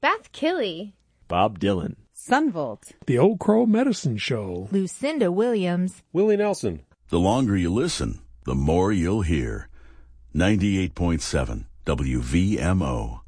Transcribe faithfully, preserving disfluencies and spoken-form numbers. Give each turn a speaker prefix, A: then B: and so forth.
A: Beth Killey,
B: Bob Dylan,
C: Sunvolt,
D: The Old Crow Medicine Show,
A: Lucinda Williams,
E: Willie Nelson.
F: The longer you listen, the more you'll hear. ninety-eight point seven W V M O.